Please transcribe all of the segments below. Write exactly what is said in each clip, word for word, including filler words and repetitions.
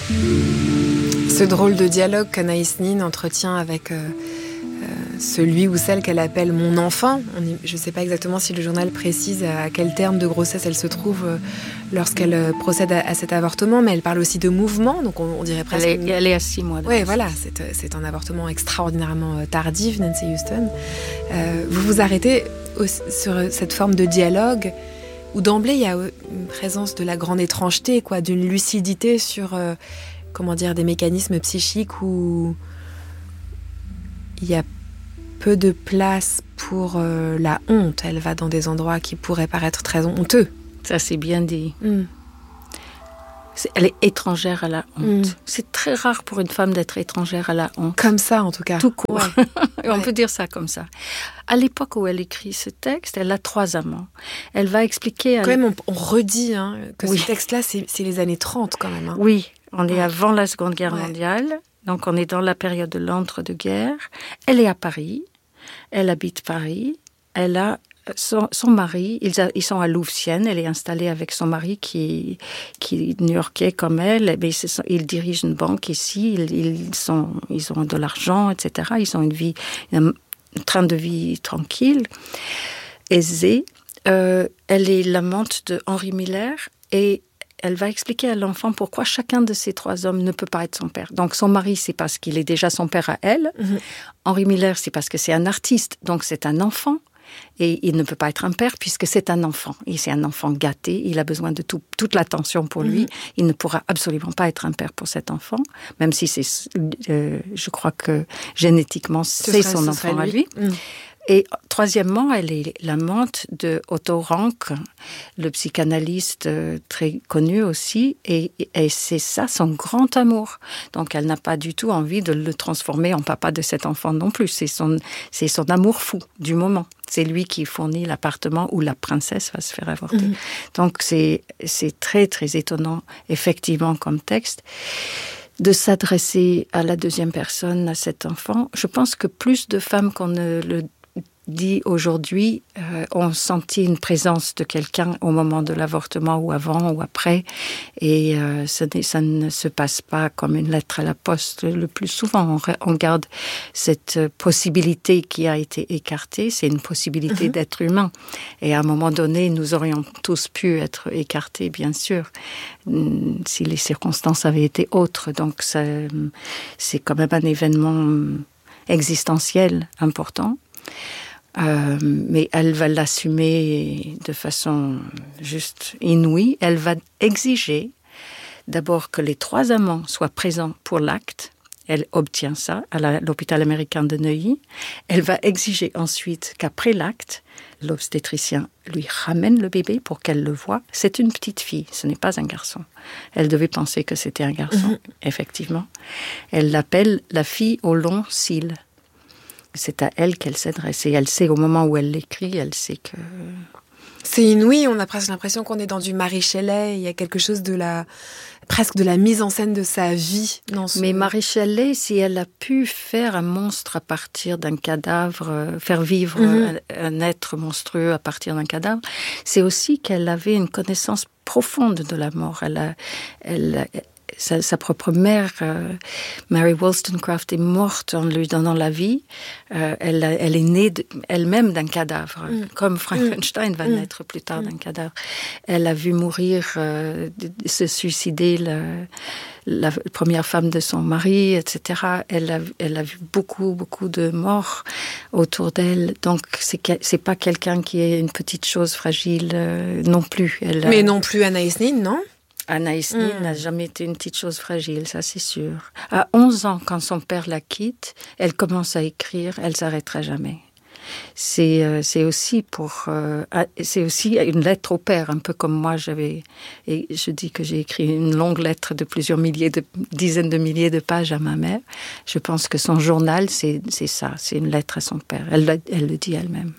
Ce drôle de dialogue qu'Anaïs Nin entretient avec... Euh... celui ou celle qu'elle appelle « mon enfant ». Je ne sais pas exactement si le journal précise à quel terme de grossesse elle se trouve lorsqu'elle procède à cet avortement, mais elle parle aussi de mouvement, donc on, on dirait presque... Elle est, elle est à six mois. Oui, voilà, c'est, c'est un avortement extraordinairement tardif, Nancy Houston. Euh, vous vous arrêtez au, sur cette forme de dialogue où d'emblée il y a une présence de la grande étrangeté, quoi, d'une lucidité sur, euh, comment dire, des mécanismes psychiques où il y a peu de place pour euh, la honte. Elle va dans des endroits qui pourraient paraître très honteux. Ça, c'est bien dit. Mm. C'est, elle est étrangère à la honte. Mm. C'est très rare pour une femme d'être étrangère à la honte. Comme ça, en tout cas. Tout court. Ouais. On ouais. peut dire ça comme ça. À l'époque où elle écrit ce texte, elle a trois amants. Elle va expliquer... À quand l... même, on, on redit hein, que oui. ce texte-là, c'est, c'est les années trente quand même. Hein. Oui, on est ouais. avant la Seconde Guerre ouais. mondiale. Donc, on est dans la période de l'entre-deux-guerres. Elle est à Paris. Elle habite Paris. Elle a son, son mari. Ils, a, ils sont à Louvciennes. Elle est installée avec son mari qui, qui est new-yorkais comme elle. Mais sont, ils dirigent une banque ici. Ils, ils, sont, ils ont de l'argent, et cetera. Ils ont une vie, un train de vie tranquille, aisé. Euh, elle est l'amante de Henri Miller et elle va expliquer à l'enfant pourquoi chacun de ces trois hommes ne peut pas être son père. Donc, son mari, c'est parce qu'il est déjà son père à elle. Mm-hmm. Henri Miller, c'est parce que c'est un artiste, donc c'est un enfant. Et il ne peut pas être un père puisque c'est un enfant. Et c'est un enfant gâté. Il a besoin de tout, toute l'attention pour lui. Mm-hmm. Il ne pourra absolument pas être un père pour cet enfant, même si c'est, euh, je crois que génétiquement, ce c'est serait, son enfant lui. à lui. Mm. Et troisièmement, elle est l'amante de Otto Rank, le psychanalyste très connu aussi, et, et c'est ça son grand amour. Donc elle n'a pas du tout envie de le transformer en papa de cet enfant non plus. C'est son, c'est son amour fou du moment. C'est lui qui fournit l'appartement où la princesse va se faire avorter. Mmh. Donc c'est, c'est très très étonnant, effectivement, comme texte. De s'adresser à la deuxième personne, à cet enfant. Je pense que plus de femmes qu'on ne le dit aujourd'hui, euh, ont senti une présence de quelqu'un au moment de l'avortement ou avant ou après. Et euh, ça, ça ne se passe pas comme une lettre à la poste. Le plus souvent, on, on garde cette possibilité qui a été écartée. C'est une possibilité mm-hmm. d'être humain. Et à un moment donné, nous aurions tous pu être écartés, bien sûr, si les circonstances avaient été autres. Donc, ça, c'est quand même un événement existentiel important. Euh, mais elle va l'assumer de façon juste inouïe. Elle va exiger d'abord que les trois amants soient présents pour l'acte. Elle obtient ça à la, l'hôpital américain de Neuilly. Elle va exiger ensuite qu'après l'acte, l'obstétricien lui ramène le bébé pour qu'elle le voie. C'est une petite fille, ce n'est pas un garçon. Elle devait penser que c'était un garçon, mm-hmm. effectivement. Elle l'appelle la fille aux longs cils. C'est à elle qu'elle s'adresse. Et elle sait, au moment où elle l'écrit, elle sait que... C'est inouï, on a presque l'impression qu'on est dans du Mary Shelley. Il y a quelque chose de la... presque de la mise en scène de sa vie. Dans ce... Mais Mary Shelley, si elle a pu faire un monstre à partir d'un cadavre, faire vivre mm-hmm. un, un être monstrueux à partir d'un cadavre, c'est aussi qu'elle avait une connaissance profonde de la mort. Elle a... Elle, Sa, sa propre mère, euh, Mary Wollstonecraft, est morte en lui donnant la vie. Euh, elle, elle est née de, elle-même d'un cadavre, mm. comme Frankenstein mm. va naître plus tard mm. d'un cadavre. Elle a vu mourir, euh, se suicider la, la première femme de son mari, et cetera. Elle a, elle a vu beaucoup, beaucoup de morts autour d'elle. Donc, c'est, c'est pas quelqu'un qui est une petite chose fragile euh, non plus. Elle a... Mais non plus Anaïs Nin, non ? Anaïs Nin mmh. n'a jamais été une petite chose fragile, ça c'est sûr. À onze ans, quand son père la quitte, elle commence à écrire, elle s'arrêtera jamais. C'est, euh, c'est, aussi pour, euh, c'est aussi une lettre au père, un peu comme moi j'avais... Et je dis que j'ai écrit une longue lettre de plusieurs milliers, de dizaines de milliers de pages à ma mère. Je pense que son journal, c'est, c'est ça, c'est une lettre à son père. Elle, elle le dit elle-même.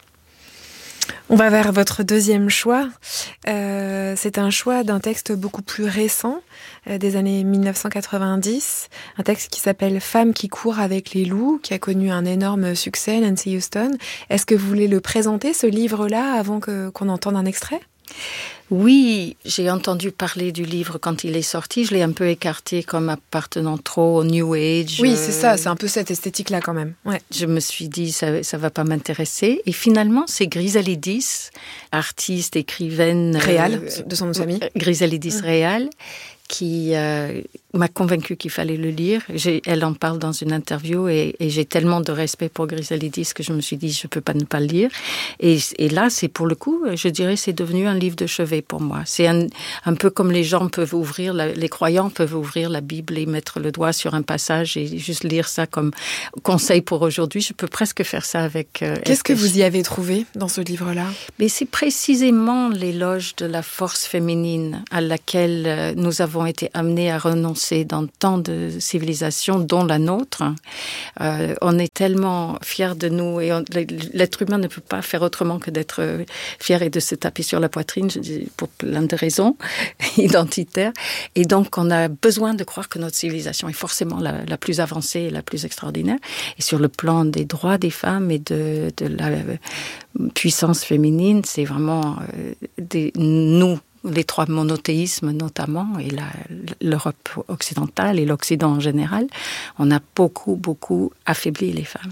On va vers votre deuxième choix. Euh, c'est un choix d'un texte beaucoup plus récent, euh, des années dix-neuf cent quatre-vingt-dix. Un texte qui s'appelle « Femme qui court avec les loups », qui a connu un énorme succès, Nancy Houston. Est-ce que vous voulez le présenter, ce livre-là, avant que, qu'on entende un extrait ? Oui, j'ai entendu parler du livre quand il est sorti. Je l'ai un peu écarté comme appartenant trop au New Age. Oui, c'est ça, c'est un peu cette esthétique-là quand même. Ouais. Je me suis dit, ça ne va pas m'intéresser. Et finalement, c'est Grisalidis, artiste, écrivaine... Réal, euh, de son nom de famille. Grisalidis mmh. Réal, qui euh, m'a convaincue qu'il fallait le lire. J'ai, elle en parle dans une interview et, et j'ai tellement de respect pour Grisalidis que je me suis dit, je ne peux pas ne pas le lire. Et, et là, c'est pour le coup, je dirais, c'est devenu un livre de chevet pour moi. C'est un, un peu comme les gens peuvent ouvrir, la, les croyants peuvent ouvrir la Bible et mettre le doigt sur un passage et juste lire ça comme conseil pour aujourd'hui. Je peux presque faire ça avec... Euh, Qu'est-ce que vous y avez trouvé dans ce livre-là ? Mais c'est précisément l'éloge de la force féminine à laquelle euh, nous avons été amenés à renoncer dans tant de civilisations, dont la nôtre. Euh, on est tellement fiers de nous et on, l'être humain ne peut pas faire autrement que d'être fier et de se taper sur la poitrine pour plein de raisons identitaires. Et donc, on a besoin de croire que notre civilisation est forcément la, la plus avancée et la plus extraordinaire. Et sur le plan des droits des femmes et de, de la puissance féminine, c'est vraiment euh, des, nous, les trois monothéismes notamment, et la, l'Europe occidentale et l'Occident en général, on a beaucoup, beaucoup affaibli les femmes.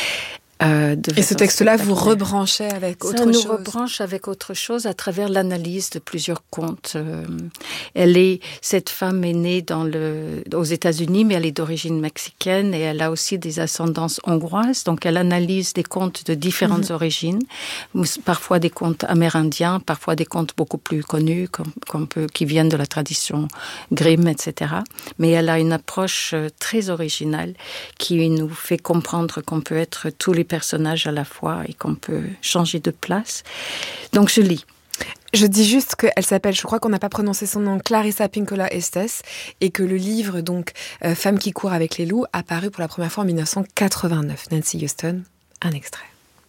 Euh, et ce texte-là vous rebranchez avec autre chose ? Ça nous chose. rebranche avec autre chose à travers l'analyse de plusieurs contes. Euh, elle est, cette femme est née dans le, aux États-Unis, mais elle est d'origine mexicaine et elle a aussi des ascendances hongroises. Donc, elle analyse des contes de différentes mmh. origines, parfois des contes amérindiens, parfois des contes beaucoup plus connus, comme, comme peut, qui viennent de la tradition Grimm, et cetera. Mais elle a une approche très originale qui nous fait comprendre qu'on peut être tous les personnages à la fois et qu'on peut changer de place. Donc je lis. Je dis juste qu'elle s'appelle, je crois qu'on n'a pas prononcé son nom, Clarissa Pinkola Estes, et que le livre, donc, euh, Femme qui court avec les loups, a paru pour la première fois en dix-neuf cent quatre-vingt-neuf. Nancy Houston, un extrait.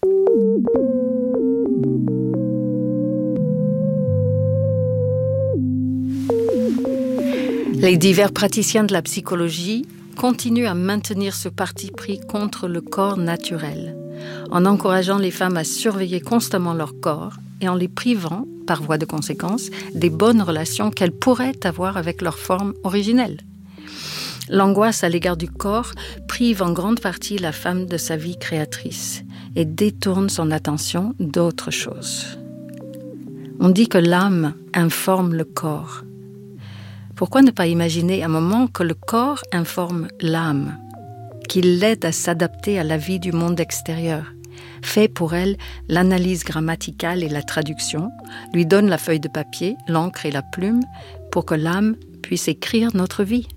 Les divers praticiens de la psychologie continuent à maintenir ce parti pris contre le corps naturel, en encourageant les femmes à surveiller constamment leur corps et en les privant, par voie de conséquence, des bonnes relations qu'elles pourraient avoir avec leur forme originelle. L'angoisse à l'égard du corps prive en grande partie la femme de sa vie créatrice et détourne son attention d'autre chose. On dit que l'âme informe le corps. Pourquoi ne pas imaginer un moment que le corps informe l'âme, qu'il l'aide à s'adapter à la vie du monde extérieur, fait pour elle l'analyse grammaticale et la traduction, lui donne la feuille de papier, l'encre et la plume pour que l'âme puisse écrire notre vie.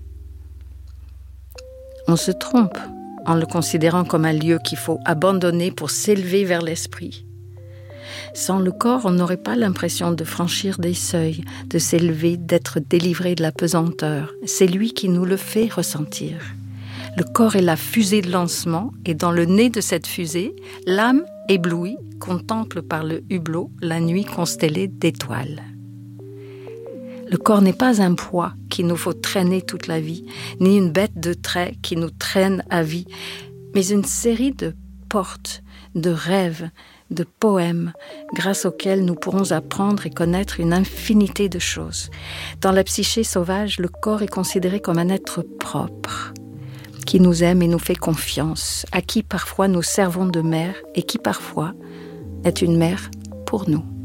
On se trompe en le considérant comme un lieu qu'il faut abandonner pour s'élever vers l'esprit. Sans le corps, on n'aurait pas l'impression de franchir des seuils, de s'élever, d'être délivré de la pesanteur. C'est lui qui nous le fait ressentir. Le corps est la fusée de lancement, et dans le nez de cette fusée, l'âme, éblouie, contemple par le hublot la nuit constellée d'étoiles. Le corps n'est pas un poids qu'il nous faut traîner toute la vie, ni une bête de trait qui nous traîne à vie, mais une série de portes, de rêves, de poèmes, grâce auxquels nous pourrons apprendre et connaître une infinité de choses. Dans la psyché sauvage, le corps est considéré comme un être propre, qui nous aime et nous fait confiance, à qui parfois nous servons de mère et qui parfois est une mère pour nous.